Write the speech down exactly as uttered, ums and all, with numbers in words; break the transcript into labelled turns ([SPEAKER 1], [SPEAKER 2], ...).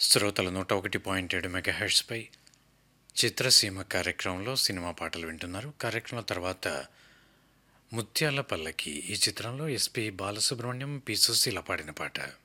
[SPEAKER 1] శ్రోతలు నూట ఒకటి పాయింట్ ఏడు మెగాహెర్ట్స్పై చిత్రసీమ కార్యక్రమంలో సినిమా పాటలు వింటున్నారు. కార్యక్రమం తర్వాత ముత్యాల పల్లకి ఈ చిత్రంలో ఎస్పి బాలసుబ్రహ్మణ్యం, పి సుశీల పాడిన పాట.